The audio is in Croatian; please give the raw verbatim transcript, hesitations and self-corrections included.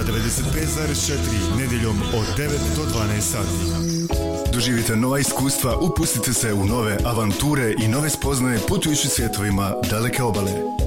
na devedeset pet zarez četiri nedjeljom od devet do dvanaest sati. Doživite nova iskustva, upustite se u nove avanture i nove spoznaje putujući svjetovima daleke obale.